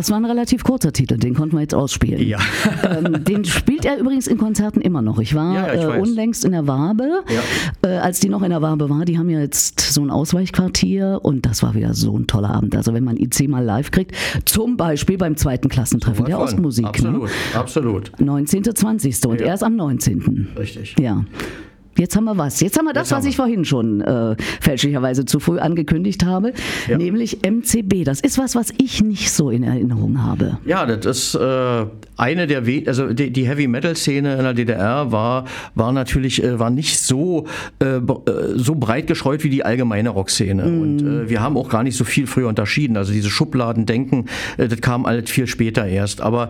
Das war ein relativ kurzer Titel, den konnten wir jetzt ausspielen. Ja. Den spielt er übrigens in Konzerten immer noch. Ich war ich weiß. unlängst in der Wabe, als die noch in der Wabe war. Die haben ja jetzt so ein Ausweichquartier und das war wieder so ein toller Abend. Also wenn man IC mal live kriegt, zum Beispiel beim zweiten Klassentreffen der Ostmusik. Absolut, absolut. 19., 20. und erst am 19. Richtig. Ja. Jetzt haben wir was. Jetzt haben wir das, was ich vorhin schon fälschlicherweise zu früh angekündigt habe, nämlich MCB. Das ist was ich nicht so in Erinnerung habe. Ja, das ist eine der also die Heavy Metal Szene in der DDR war natürlich nicht so breit gestreut wie die allgemeine Rockszene. Und wir haben auch gar nicht so viel früher unterschieden. Also diese Schubladendenken, das kam alles viel später erst. Aber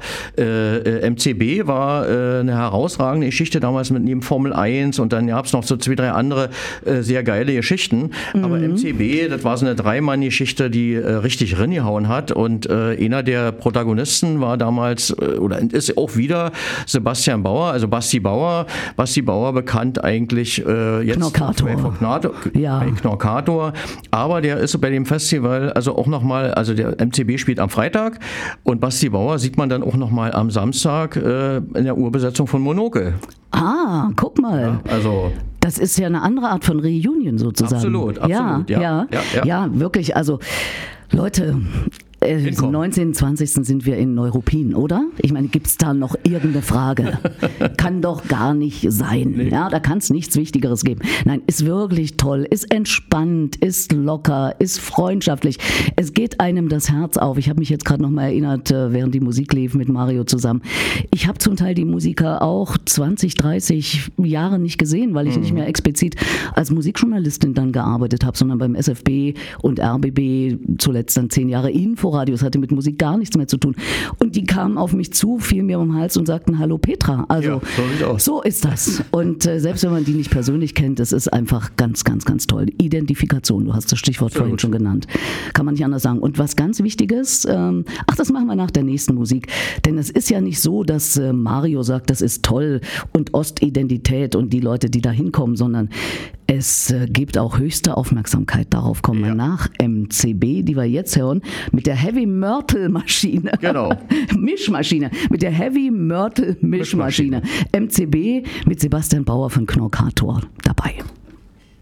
MCB war eine herausragende Geschichte damals mit neben Formel 1 und dann gab es noch so 2, 3 andere sehr geile Geschichten. Aber MCB, das war so eine 3-Mann-Geschichte, die richtig reingehauen hat. Und einer der Protagonisten war damals, oder ist auch wieder Sebastian Bauer, also Basti Bauer. Basti Bauer bekannt eigentlich jetzt bei Knorkator. Aber der ist bei dem Festival also auch nochmal, also der MCB spielt am Freitag und Basti Bauer sieht man dann auch nochmal am Samstag in der Urbesetzung von Monokel. Ah, guck mal. Ja, also das ist ja eine andere Art von Reunion sozusagen. Absolut. Ja, wirklich. Also Leute, am 19. 20. sind wir in Neuruppin, oder? Ich meine, gibt es da noch irgendeine Frage? Kann doch gar nicht sein. Nee. Ja, da kann es nichts Wichtigeres geben. Nein, ist wirklich toll, ist entspannt, ist locker, ist freundschaftlich. Es geht einem das Herz auf. Ich habe mich jetzt gerade noch mal erinnert, während die Musik lief mit Mario zusammen. Ich habe zum Teil die Musiker auch 20, 30 Jahre nicht gesehen, weil ich nicht mehr explizit als Musikjournalistin dann gearbeitet habe, sondern beim SFB und RBB, zuletzt dann 10 Jahre Inforadio. Das hatte mit Musik gar nichts mehr zu tun. Und die kamen auf mich zu, fielen mir um den Hals und sagten, hallo Petra. Also so ist das. Und selbst wenn man die nicht persönlich kennt, das ist einfach ganz, ganz, ganz toll. Identifikation, du hast das Stichwort vorhin schon genannt. Kann man nicht anders sagen. Und was ganz Wichtiges, das machen wir nach der nächsten Musik. Denn es ist ja nicht so, dass Mario sagt, das ist toll und Ostidentität und die Leute, die da hinkommen, sondern es gibt auch höchste Aufmerksamkeit. Darauf kommen wir nach. MCB, die wir jetzt hören, mit der Heavy Myrtle Maschine. Genau. Mischmaschine. Mit der Heavy Myrtle Mischmaschine. MCB mit Sebastian Bauer von Knorkator dabei.